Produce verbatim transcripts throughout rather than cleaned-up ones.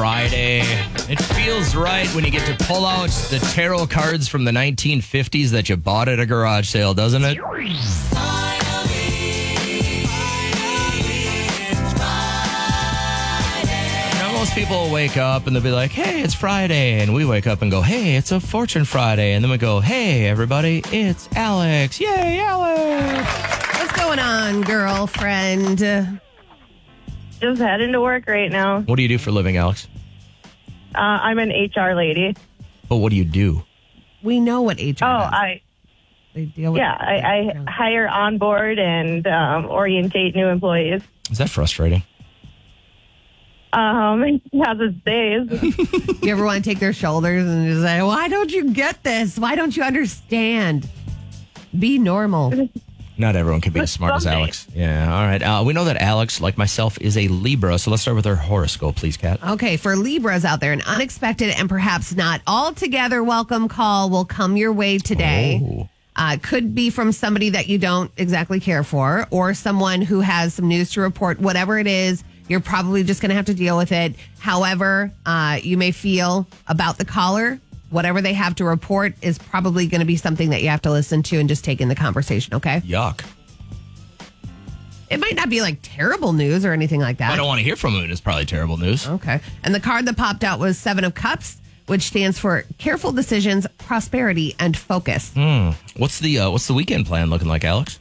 Friday. It feels right when you get to pull out the tarot cards from the nineteen fifties that you bought at a garage sale, doesn't it? Most people will wake up and they'll be like, hey, it's Friday. And we wake up and go, hey, it's a Fortune Friday. And then we go, hey, everybody, it's Alex. Yay, Alex. What's going on, girlfriend? Just heading to work right now. What do you do for a living, Alex? Uh, I'm an H R lady. But what do you do? We know what H R Oh, does. I, They deal with yeah, I, I hire, onboard, and um, orientate new employees. Is that frustrating? Um, it has its days. You ever want to take their shoulders and just say, why don't you get this? Why don't you understand? Be normal. Not everyone can be as smart as Someday. Alex. Yeah, all right. Uh, we know that Alex, like myself, is a Libra. So let's start with her horoscope, please, Kat. Okay, for Libras out there, an unexpected and perhaps not altogether welcome call will come your way today. Oh. Uh, could be from somebody that you don't exactly care for, or someone who has some news to report. Whatever it is, you're probably just going to have to deal with it. However, uh, you may feel about the caller, whatever they have to report is probably going to be something that you have to listen to and just take in the conversation, okay? Yuck. It might not be like terrible news or anything like that. I don't want to hear from him. It's probably terrible news. Okay. And the card that popped out was Seven of Cups, which stands for careful decisions, prosperity, and focus. Hmm. What's the uh, what's the weekend plan looking like, Alex?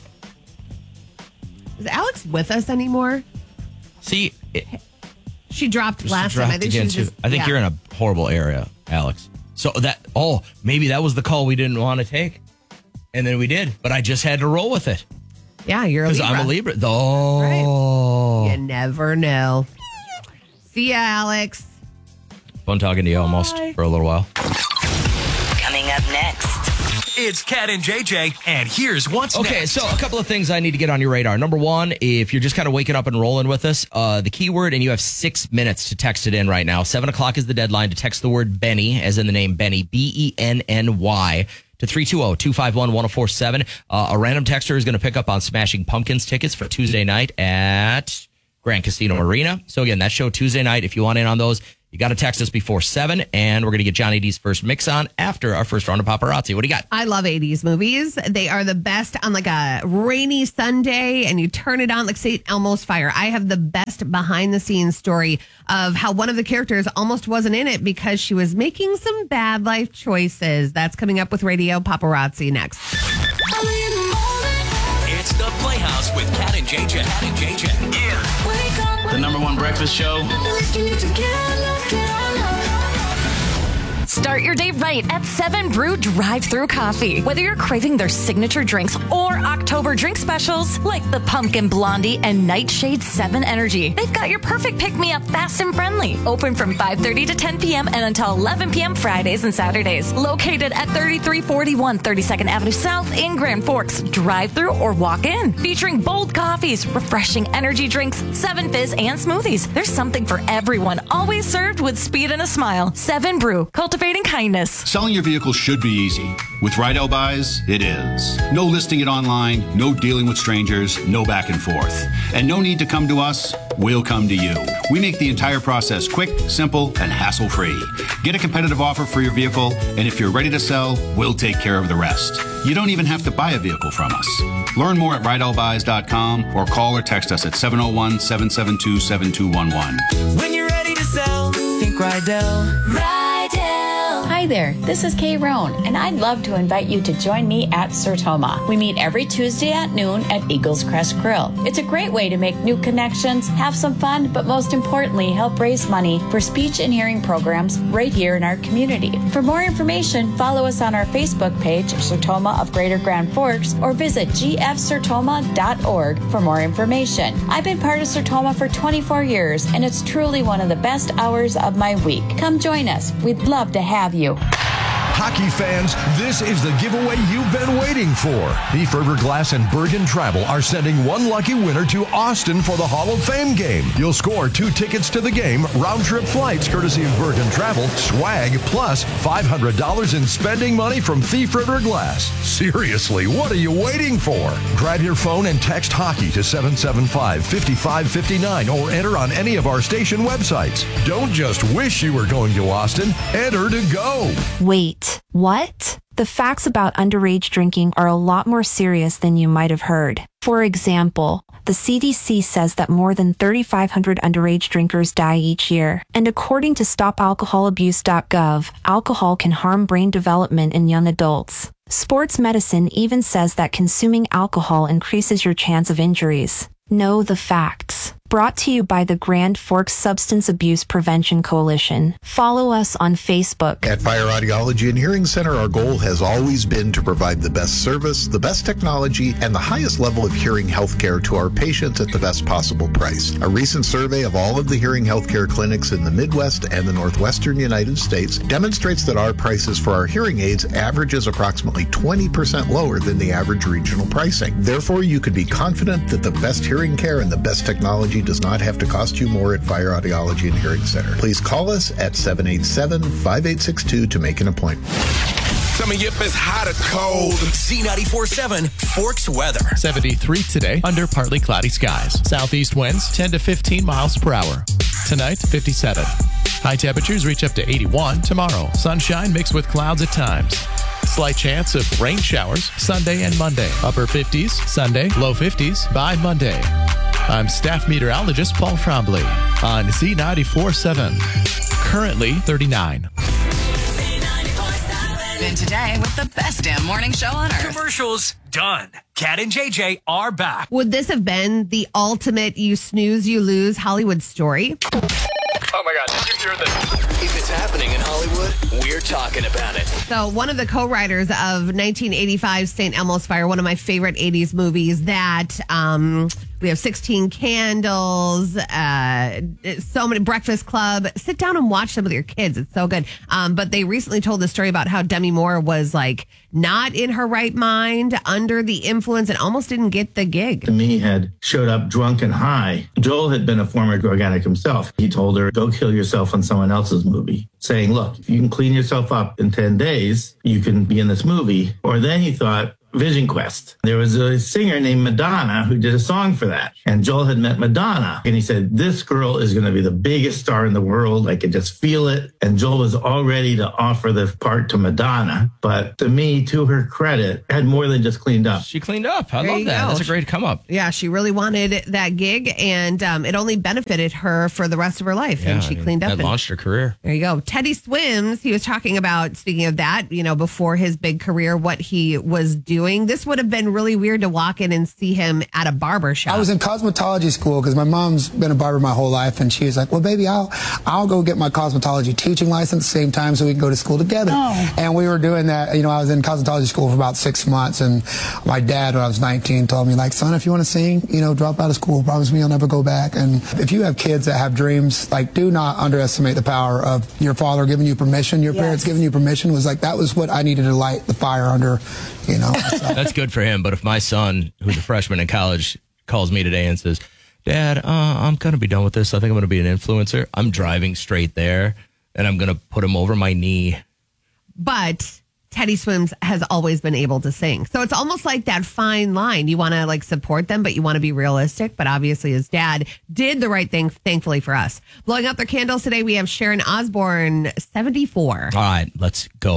Is Alex with us anymore? See, it, She dropped last dropped time. I think again, she's too. just, I think yeah. you're in a horrible area, Alex. So that, oh, maybe that was the call we didn't want to take. And then we did. But I just had to roll with it. Yeah, you're a Because Libra. I'm a Libra. Oh. You never know. See ya, Alex. Fun talking to you almost Bye. for a little while. Coming up next. It's Kat and J J, and here's what's Okay, next. so a couple of things I need to get on your radar. Number one, if you're just kind of waking up and rolling with us, uh, the keyword, and you have six minutes to text it in right now. Seven o'clock is the deadline to text the word Benny, as in the name Benny, B E N N Y, to three two zero, two five one, one zero four seven. Uh, a random texter is going to pick up on Smashing Pumpkins tickets for Tuesday night at Grand Casino Arena. So again, that show Tuesday night. If you want in on those, you got to text us before seven, and we're going to get Johnny D's first mix on after our first round of paparazzi. What do you got? I love eighties movies. They are the best on like a rainy Sunday, and you turn it on like Saint Elmo's Fire. I have the best behind the scenes story of how one of the characters almost wasn't in it because she was making some bad life choices. That's coming up with Radio Paparazzi next. It's the Playhouse with Kat and J J. Kat and J J. Yeah. The number one breakfast show. Start your day right at seven Brew Drive-Thru Coffee. Whether you're craving their signature drinks or October drink specials like the Pumpkin Blondie and Nightshade seven Energy, they've got your perfect pick-me-up fast and friendly. Open from five thirty to ten p.m. and until eleven p.m. Fridays and Saturdays. Located at thirty-three forty-one thirty-second Avenue South in Grand Forks. Drive-thru or walk in. Featuring bold coffees, refreshing energy drinks, seven fizz, and smoothies. There's something for everyone. Always served with speed and a smile. seven Brew. Cultivating kindness. Selling your vehicle should be easy. With Rydell Buys, it is. No listing it online, no dealing with strangers, no back and forth. And no need to come to us, we'll come to you. We make the entire process quick, simple, and hassle-free. Get a competitive offer for your vehicle, and if you're ready to sell, we'll take care of the rest. You don't even have to buy a vehicle from us. Learn more at rydell buys dot com or call or text us at seven oh one, seven seven two, seven two one one. When you're ready to sell, think Rydell. Rydell. Hi there, this is Kay Roan, and I'd love to invite you to join me at Sertoma. We meet every Tuesday at noon at Eagles Crest Grill. It's a great way to make new connections, have some fun, but most importantly, help raise money for speech and hearing programs right here in our community. For more information, follow us on our Facebook page, Sertoma of Greater Grand Forks, or visit g f sertoma dot org for more information. I've been part of Sertoma for twenty-four years, and it's truly one of the best hours of my week. Come join us. We'd love to have you. Hockey fans, this is the giveaway you've been waiting for. Thief River Glass and Bergen Travel are sending one lucky winner to Austin for the Hall of Fame game. You'll score two tickets to the game, round-trip flights courtesy of Bergen Travel, swag, plus five hundred dollars in spending money from Thief River Glass. Seriously, what are you waiting for? Grab your phone and text hockey to seven seven five, five five five nine or enter on any of our station websites. Don't just wish you were going to Austin. Enter to go. Wait, what? The facts about underage drinking are a lot more serious than you might have heard. For example, the C D C says that more than thirty-five hundred underage drinkers die each year. And according to stop alcohol abuse dot gov, alcohol can harm brain development in young adults. Sports medicine even says that consuming alcohol increases your chance of injuries. Know the facts. Brought to you by the Grand Forks Substance Abuse Prevention Coalition. Follow us on Facebook. At Fire Audiology and Hearing Center, our goal has always been to provide the best service, the best technology, and the highest level of hearing health care to our patients at the best possible price. A recent survey of all of the hearing healthcare clinics in the Midwest and the Northwestern United States demonstrates that our prices for our hearing aids averages approximately twenty percent lower than the average regional pricing. Therefore, you could be confident that the best hearing care and the best technology does not have to cost you more at Fire Audiology and Hearing Center. Please call us at seven eight seven, five eight six two to make an appointment. Coming up is hot or cold. Z ninety-four point seven Forks weather. seventy-three today under partly cloudy skies. Southeast winds ten to fifteen miles per hour. Tonight, fifty-seven. High temperatures reach up to eighty-one tomorrow. Sunshine mixed with clouds at times. Slight chance of rain showers Sunday and Monday. Upper fifties Sunday, low fifties by Monday. I'm staff meteorologist Paul Trombley on Z ninety-four point seven. Currently thirty-nine. And today with the best damn morning show on earth. Commercials done. Cat and J J are back. Would this have been the ultimate you snooze, you lose Hollywood story? Oh my God, did you hear this? If it's happening in Hollywood, we're talking about it. So one of the co-writers of nineteen eighty-five's Saint Elmo's Fire, one of my favorite eighties movies that um, we have sixteen Candles, uh, so many Breakfast Club. Sit down and watch them with your kids. It's so good. Um, but they recently told the story about how Demi Moore was like not in her right mind, under the influence, and almost didn't get the gig. Demi had showed up drunk and high. Joel had been a former drug addict himself. He told her, go kill yourself on someone else's movie, saying, look, if you can clean yourself up in ten days, you can be in this movie. Or then he thought, Vision Quest. There was a singer named Madonna who did a song for that. And Joel had met Madonna. And he said, this girl is going to be the biggest star in the world. I could just feel it. And Joel was all ready to offer the part to Madonna. But to me, to her credit, had more than just cleaned up. She cleaned up. I There love you that. go. That's a great come up. Yeah, she really wanted that gig, and um, it only benefited her for the rest of her life. Yeah, and she I mean, cleaned up. that and launched her career. There you go. Teddy Swims, he was talking about, speaking of that, you know, before his big career, what he was doing. This would have been really weird to walk in and see him at a barber shop. I was in cosmetology school because my mom's been a barber my whole life, and she was like, well, baby, I'll I'll go get my cosmetology teaching license at the same time so we can go to school together. Oh. And we were doing that. You know, I was in cosmetology school for about six months, and my dad, when I was nineteen, told me, like, son, if you want to sing, you know, drop out of school. Promise me you'll never go back. And if you have kids that have dreams, like, do not underestimate the power of your father giving you permission, your Yes. parents giving you permission. Was like, that was what I needed to light the fire under, you know. So. That's good for him. But if my son, who's a freshman in college, calls me today and says, Dad, uh, I'm going to be done with this. I think I'm going to be an influencer. I'm driving straight there, and I'm going to put him over my knee. But Teddy Swims has always been able to sing. So it's almost like that fine line. You want to like support them, but you want to be realistic. But obviously his dad did the right thing, thankfully for us. Blowing out their candles today, we have Sharon Osbourne, seventy-four. All right, let's go.